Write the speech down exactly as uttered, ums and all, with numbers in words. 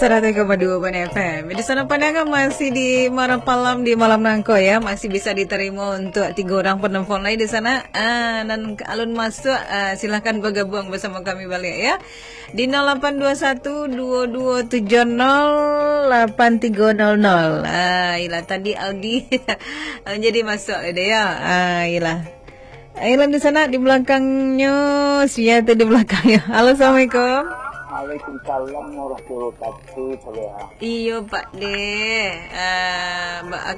seratus koma dua F M. Di sana pandangan masih di Marapalam di Malam Nangko ya, masih bisa diterima untuk tiga orang penelpon lain di sana. Ah, dan alun masuk, ah, silahkan bergabung bersama kami balik ya di nol delapan dua satu dua dua tujuh nol delapan tiga nol nol. Ah, ilah tadi Aldi jadi masuk ada ya. Ah, ilah. Ilah di sana di belakangnya, siapa di belakangnya? Halo, assalamualaikum. Waalaikumsalam warahmatullahi wabarakatuh. Iyo Pak De, uh,